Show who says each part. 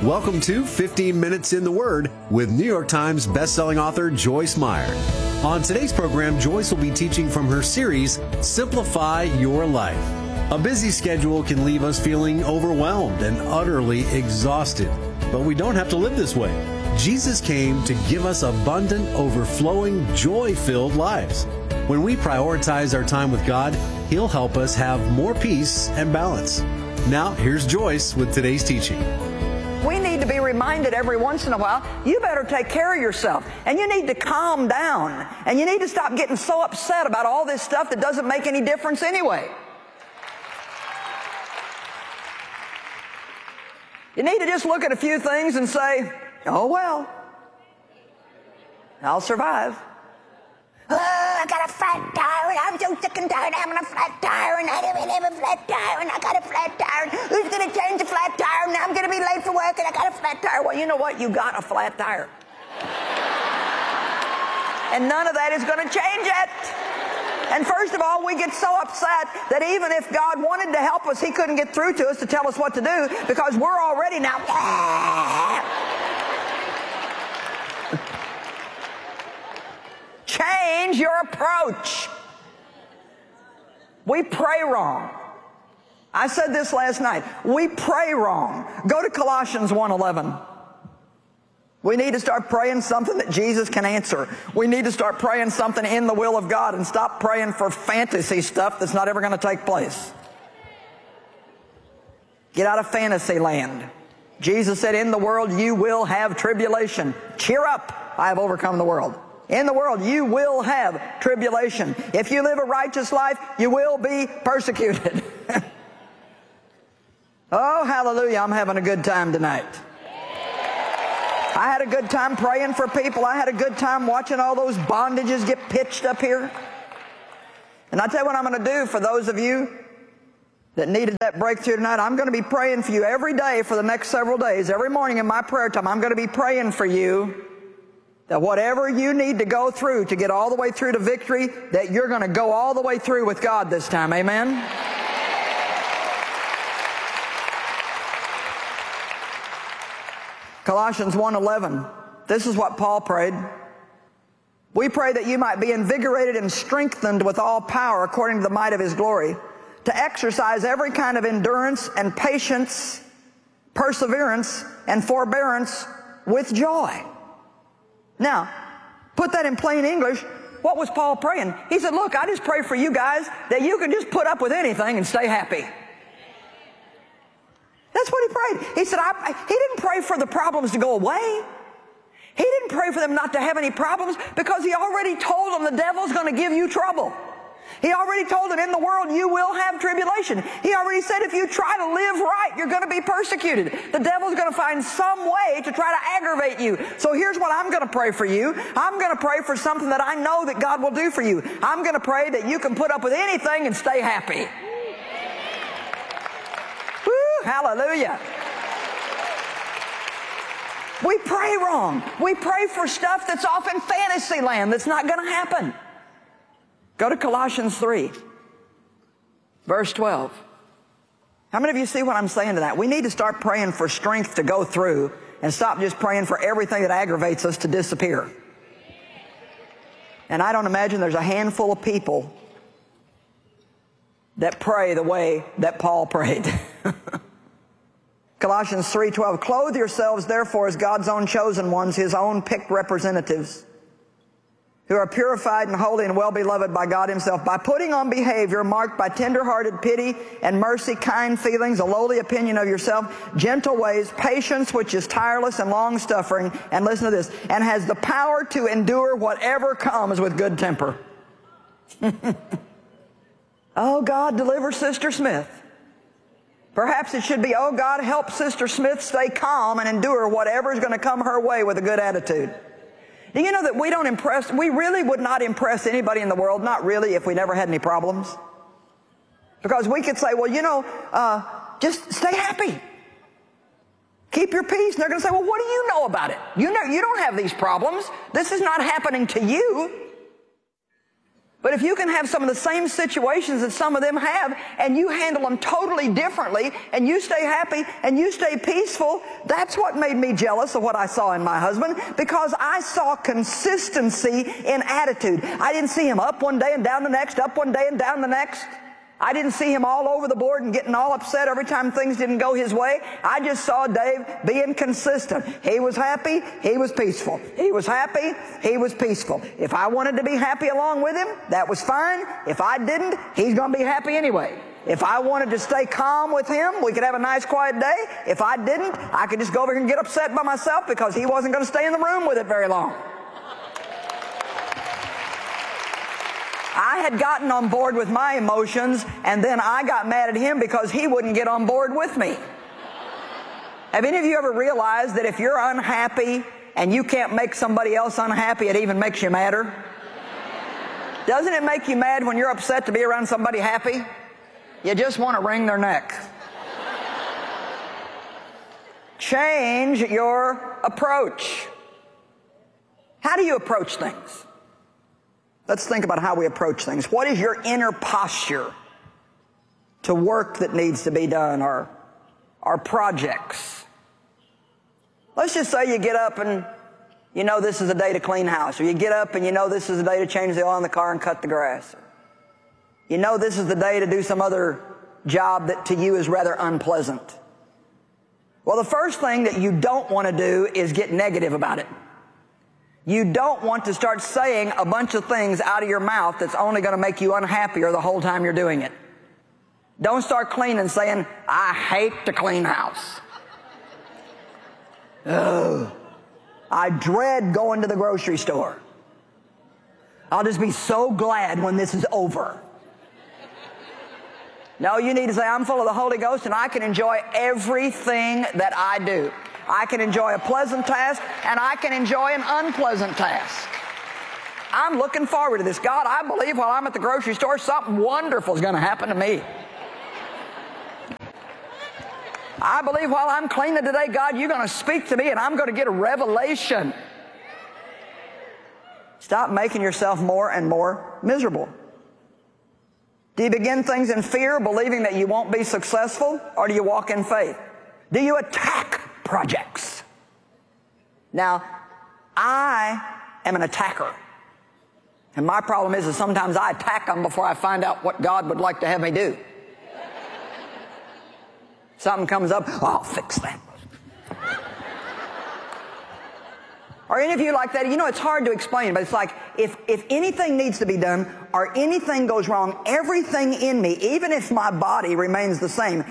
Speaker 1: Welcome to 15 Minutes in the Word with New York Times bestselling author Joyce Meyer. On today's program, Joyce will be teaching from her series, Simplify Your Life. A busy schedule can leave us feeling overwhelmed and utterly exhausted, but we don't have to live this way. Jesus came to give us abundant, overflowing, joy-filled lives. When we prioritize our time with God, He'll help us have more peace and balance. Now, here's Joyce with today's teaching.
Speaker 2: We need to be reminded every once in a while, you better take care of yourself. And you need to calm down. And you need to stop getting so upset about all this stuff that doesn't make any difference anyway. You need to just look at a few things and say, oh well, I'll survive. Oh, I got a flat tire, and I'm so sick and tired of having a flat tire, and I didn't have a flat tire, and I got a flat tire, and who's going to change the flat tire, and I'm going to be late for work, and I got a flat tire. Well, you know what? You got a flat tire. And none of that is going to change it. And first of all, we get so upset that even if God wanted to help us, He couldn't get through to us to tell us what to do, because we're already now... Change your approach. We pray wrong. I said this last night. We pray wrong. Go to Colossians 1:11. We need to start praying something that Jesus can answer. We need to start praying something in the will of God and stop praying for fantasy stuff that's not ever going to take place. Get out of fantasy land. Jesus said, in the world you will have tribulation. Cheer up, I have overcome the world. In the world, you will have tribulation. If you live a righteous life, you will be persecuted. Oh, hallelujah, I'm having a good time tonight. I had a good time praying for people. I had a good time watching all those bondages get pitched up here. And I tell you what I'm going to do for those of you that needed that breakthrough tonight. I'm going to be praying for you every day for the next several days. Every morning in my prayer time, I'm going to be praying for you that whatever you need to go through to get all the way through to victory, that you're going to go all the way through with God this time. Amen? Colossians 1:11. This is what Paul prayed. We pray that you might be invigorated and strengthened with all power according to the might of His glory, to exercise every kind of endurance and patience, perseverance and forbearance with joy. Now, put that in plain English. What was Paul praying? He said, look, I just pray for you guys that you can just put up with anything and stay happy. That's what he prayed. He said, he didn't pray for the problems to go away. He didn't pray for them not to have any problems, because he already told them the devil's going to give you trouble. He already told them in the world you will have tribulation. He already said if you try to live right, you're going to be persecuted. The devil's going to find some way to try to aggravate you. So here's what I'm going to pray for you. I'm going to pray for something that I know that God will do for you. I'm going to pray that you can put up with anything and stay happy. Woo, hallelujah. We pray wrong. We pray for stuff that's off in fantasy land that's not going to happen. Go to Colossians 3, verse 12. How many of you see what I'm saying to that? We need to start praying for strength to go through and stop just praying for everything that aggravates us to disappear. And I don't imagine there's a handful of people that pray the way that Paul prayed. Colossians 3:12. Clothe yourselves, therefore, as God's own chosen ones, His own picked representatives, who are purified and holy and well-beloved by God Himself, by putting on behavior marked by tender-hearted pity and mercy, kind feelings, a lowly opinion of yourself, gentle ways, patience which is tireless and long-suffering, and listen to this, and has the power to endure whatever comes with good temper. Oh, God, deliver Sister Smith. Perhaps it should be, oh, God, help Sister Smith stay calm and endure whatever is going to come her way with a good attitude. Do you know that we really would not impress anybody in the world, not really, if we never had any problems? Because we could say, well, you know, just stay happy. Keep your peace. And they're going to say, well, what do you know about it? You don't have these problems. This is not happening to you. But if you can have some of the same situations that some of them have, and you handle them totally differently, and you stay happy, and you stay peaceful, that's what made me jealous of what I saw in my husband, because I saw consistency in attitude. I didn't see him up one day and down the next, up one day and down the next. I didn't see him all over the board and getting all upset every time things didn't go his way. I just saw Dave being consistent. He was happy, he was peaceful. He was happy, he was peaceful. If I wanted to be happy along with him, that was fine. If I didn't, he's going to be happy anyway. If I wanted to stay calm with him, we could have a nice quiet day. If I didn't, I could just go over here and get upset by myself because he wasn't going to stay in the room with it very long. I had gotten on board with my emotions, and then I got mad at him because he wouldn't get on board with me. Have any of you ever realized that if you're unhappy and you can't make somebody else unhappy, it even makes you madder? Doesn't it make you mad when you're upset to be around somebody happy? You just want to wring their neck. Change your approach. How do you approach things? Let's think about how we approach things. What is your inner posture to work that needs to be done, or projects? Let's just say you get up and you know this is a day to clean house, or you get up and you know this is a day to change the oil in the car and cut the grass. You know this is the day to do some other job that to you is rather unpleasant. Well, the first thing that you don't want to do is get negative about it. You don't want to start saying a bunch of things out of your mouth that's only going to make you unhappier the whole time you're doing it. Don't start cleaning saying, I hate to clean house. Ugh. I dread going to the grocery store. I'll just be so glad when this is over. No, you need to say, I'm full of the Holy Ghost and I can enjoy everything that I do. I can enjoy a pleasant task, and I can enjoy an unpleasant task. I'm looking forward to this. God, I believe while I'm at the grocery store, something wonderful is going to happen to me. I believe while I'm cleaning today, God, you're going to speak to me, and I'm going to get a revelation. Stop making yourself more and more miserable. Do you begin things in fear, believing that you won't be successful, or do you walk in faith? Do you attack projects? Now, I am an attacker. And my problem is that sometimes I attack them before I find out what God would like to have me do. Something comes up, oh, I'll fix that. Are any of you like that? You know, it's hard to explain, but it's like if anything needs to be done or anything goes wrong, everything in me, even if my body remains the same,